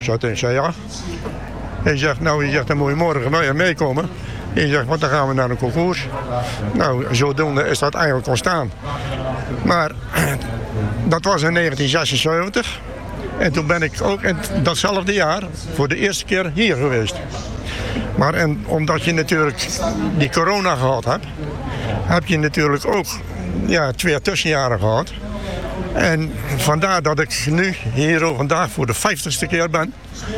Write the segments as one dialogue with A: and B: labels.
A: Ik zei ja. Hij zegt, dan moet je morgen meekomen. Hij zegt, want dan gaan we naar een concours. Nou, zodoende is dat eigenlijk ontstaan. Maar dat was in 1976. En toen ben ik ook in datzelfde jaar voor de eerste keer hier geweest. Maar omdat je natuurlijk die corona gehad hebt, heb je natuurlijk ook 2 tussenjaren gehad. En vandaar dat ik nu hier vandaag voor de 50ste keer ben.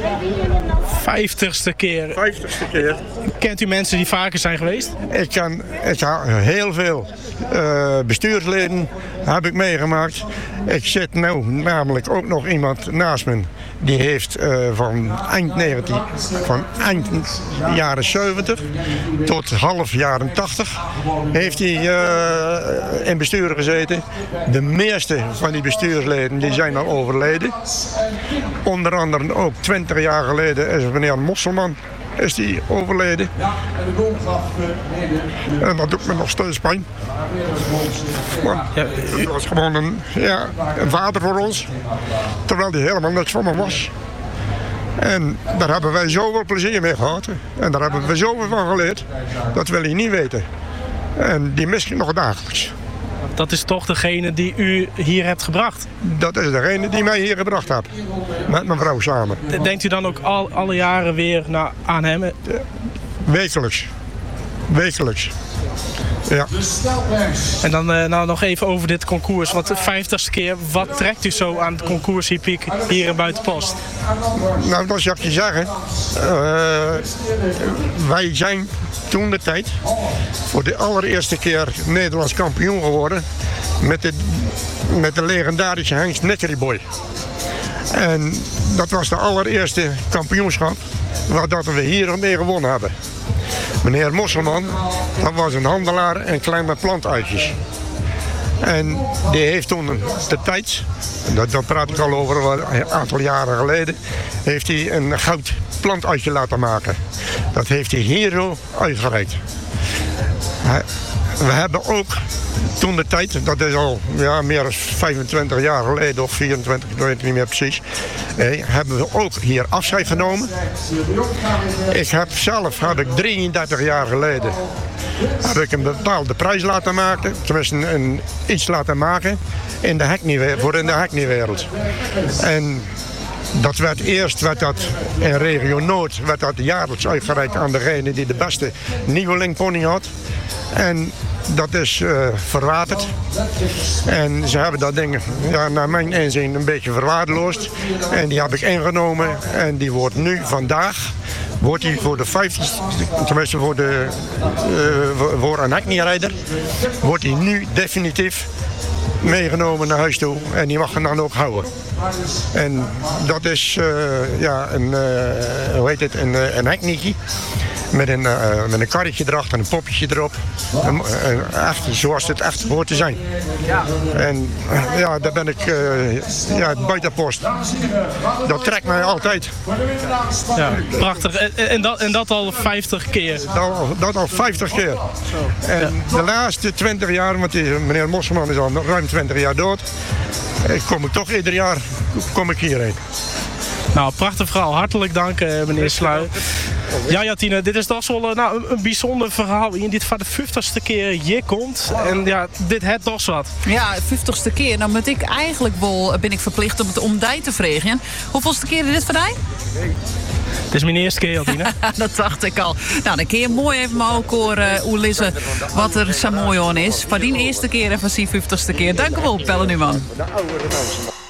B: 50ste keer?
A: 50ste keer.
B: Kent u mensen die vaker zijn geweest?
A: Ik ken heel veel bestuursleden heb ik meegemaakt. Ik zit nu namelijk ook nog iemand naast me. Die heeft van eind jaren 70 tot half jaren 80 heeft hij in bestuur gezeten. De meeste van die bestuursleden die zijn al overleden. Onder andere ook 20 jaar geleden is meneer Mosselman is die overleden. En dat doet me nog steeds pijn. Want het was gewoon een vader voor ons. Terwijl hij helemaal niks van me was. En daar hebben wij zoveel plezier mee gehad. En daar hebben we zoveel van geleerd. Dat wil je niet weten. En die mis ik nog dagelijks.
B: Dat is toch degene die u hier hebt gebracht?
A: Dat is degene die mij hier gebracht heeft. Met mijn vrouw samen.
B: Denkt u dan ook alle jaren weer aan hem?
A: Wekelijks. Wekelijks. Ja.
B: En dan nog even over dit concours. Want de 50ste keer, wat trekt u zo aan het concours Hippiek hier in Buitenpost?
A: Nou, dat zou ik je zeggen. Wij zijn toen de tijd voor de allereerste keer Nederlands kampioen geworden met de legendarische Hengst Neckeryboy. En dat was de allereerste kampioenschap waar we hier mee gewonnen hebben. Meneer Mosselman, dat was een handelaar en klein met plantuitjes. En die heeft toen de tijd, dat praat ik al over een aantal jaren geleden, heeft hij een goud plantuitje laten maken. Dat heeft hij hier zo uitgereikt. We hebben ook toen de tijd, dat is al meer dan 25 jaar geleden of 24, ik weet het niet meer precies, hebben we ook hier afscheid genomen. Ik heb 33 jaar geleden een bepaalde prijs laten maken, tenminste iets laten maken voor in de hackneywereld. En dat werd dat in regio Noord jaarlijks uitgereikt aan degene die de beste nieuwelingpony had. En dat is verwaterd. En ze hebben dat ding naar mijn inzien een beetje verwaarloosd. En die heb ik ingenomen. En die wordt nu vandaag voor de 50ste, tenminste voor een hackneyrijder, wordt hij nu definitief meegenomen naar huis toe. En die mag hem dan ook houden. En dat is een hackneytje. Met een karretje erachter en een poppetje erop. Echt zoals het echt hoort te zijn. En daar ben ik buitenpost. Dat trekt mij altijd.
B: Ja, prachtig. En dat al 50 keer?
A: Dat al 50 keer. En de laatste 20 jaar, want meneer Mosselman is al ruim 20 jaar dood. Kom ik toch ieder jaar hierheen.
B: Nou, prachtig verhaal. Hartelijk dank, meneer Sluy. Ja, Tine, dit is toch wel een bijzonder verhaal. Dit voor de 50ste keer hier komt. En dit het toch wat.
C: Ja, 50ste keer. Nou ben ik verplicht om die te vragen. Hoeveelste keer is dit voor mij?
B: Het is mijn eerste keer, Tine.
C: Dat dacht ik al. Nou, dan kun je mooi even maar ook horen hoe lezen wat er zo mooi aan is. Voor die eerste keer en voor die 50ste keer. Dank u wel, Pelle Numan.